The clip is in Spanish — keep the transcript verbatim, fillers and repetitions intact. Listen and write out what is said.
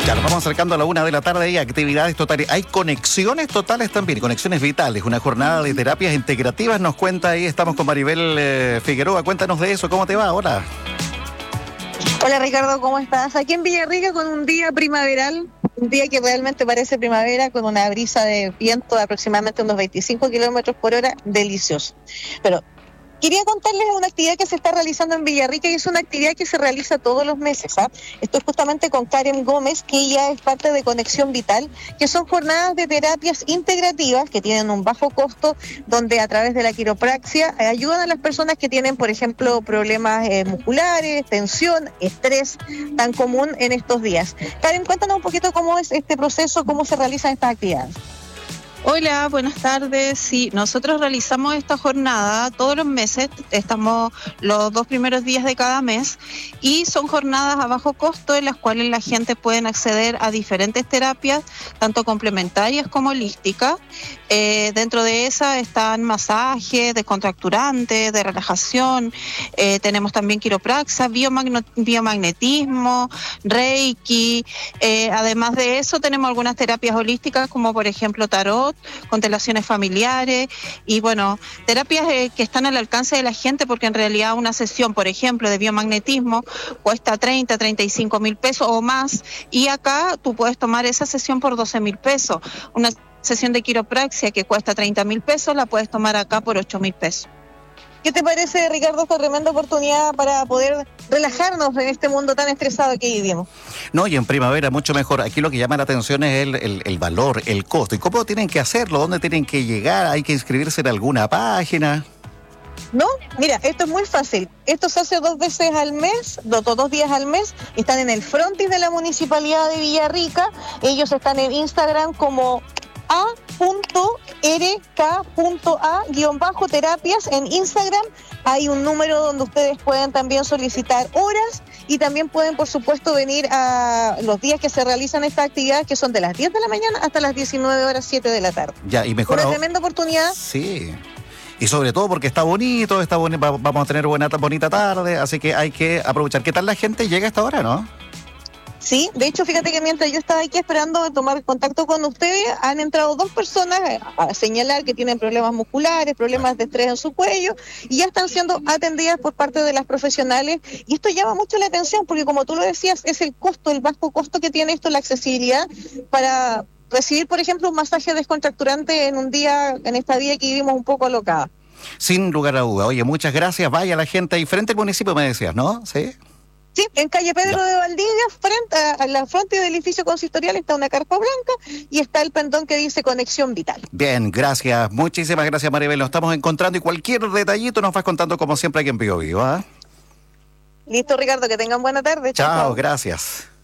Ya nos vamos acercando a la una de la tarde y actividades totales. Hay conexiones totales también, conexiones vitales. Una jornada de terapias integrativas nos cuenta ahí. Estamos con Maribel eh, Figueroa. Cuéntanos de eso. ¿Cómo te va? Hola. Hola Ricardo, ¿cómo estás? Aquí en Villarrica con un día primaveral, un día que realmente parece primavera, con una brisa de viento de aproximadamente unos veinticinco kilómetros por hora, delicioso. Pero quería contarles una actividad que se está realizando en Villarrica y es una actividad que se realiza todos los meses. ¿ah? Estoy justamente con Karen Gómez, que ella es parte de Conexión Vital, que son jornadas de terapias integrativas que tienen un bajo costo, donde a través de la quiropraxia eh, ayudan a las personas que tienen, por ejemplo, problemas eh, musculares, tensión, estrés, tan común en estos días. Karen, cuéntanos un poquito cómo es este proceso, cómo se realizan estas actividades. Hola, buenas tardes. Sí, nosotros realizamos esta jornada todos los meses, estamos los dos primeros días de cada mes y son jornadas a bajo costo en las cuales la gente puede acceder a diferentes terapias, tanto complementarias como holísticas. Eh, dentro de esas están masajes, descontracturantes, de relajación, eh, tenemos también quiropraxia, biomagno- biomagnetismo, reiki, eh, además de eso tenemos algunas terapias holísticas como por ejemplo tarot, constelaciones familiares y bueno, terapias eh, que están al alcance de la gente porque en realidad una sesión, por ejemplo, de biomagnetismo cuesta treinta, treinta y cinco mil pesos o más y acá tú puedes tomar esa sesión por doce mil pesos. Una sesión de quiropraxia que cuesta treinta mil pesos la puedes tomar acá por ocho mil pesos. ¿Qué te parece, Ricardo, esta tremenda oportunidad para poder relajarnos en este mundo tan estresado que vivimos? No, y en primavera mucho mejor. Aquí lo que llama la atención es el, el, el valor, el costo. ¿Y cómo tienen que hacerlo? ¿Dónde tienen que llegar? ¿Hay que inscribirse en alguna página? No, mira, esto es muy fácil. Esto se hace dos veces al mes, dos, dos días al mes. Están en el frontis de la Municipalidad de Villarrica. Ellos están en Instagram como a punto r k punto a guión bajo terapias en Instagram. Hay un número donde ustedes pueden también solicitar horas y también pueden, por supuesto, venir a los días que se realizan estas actividades, que son de las diez de la mañana hasta las diecinueve horas siete de la tarde. Ya, y mejor Una ahora... tremenda oportunidad. Sí. Y sobre todo porque está bonito, está boni... vamos a tener buena, bonita tarde, así que hay que aprovechar. ¿Qué tal la gente llega a esta hora, no? Sí, de hecho, fíjate que mientras yo estaba aquí esperando tomar contacto con ustedes, han entrado dos personas a señalar que tienen problemas musculares, problemas de estrés en su cuello, y ya están siendo atendidas por parte de las profesionales. Y esto llama mucho la atención, porque como tú lo decías, es el costo, el bajo costo que tiene esto, la accesibilidad para recibir, por ejemplo, un masaje descontracturante en un día, en esta día que vivimos un poco alocada. Sin lugar a duda. Oye, muchas gracias. Vaya la gente ahí frente al municipio, me decías, ¿no? Sí. Sí, en calle Pedro Ya. de Valdivia, frente a, a la frente del edificio consistorial, está una carpa blanca y está el pendón que dice Conexión Vital. Bien, gracias. Muchísimas gracias, Maribel. Nos estamos encontrando y cualquier detallito nos vas contando como siempre aquí en Bio Vivo, ¿ah? Listo, Ricardo, que tengan buena tarde. Chao, gracias.